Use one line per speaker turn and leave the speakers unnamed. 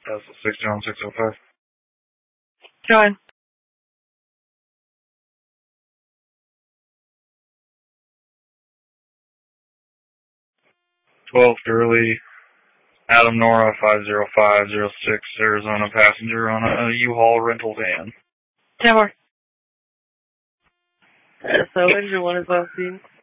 That's 60605.
Join.
12 Gurley, Adam Nora 50506, Arizona passenger on a U-Haul rental van.
10 more. So engine 1 is off scene.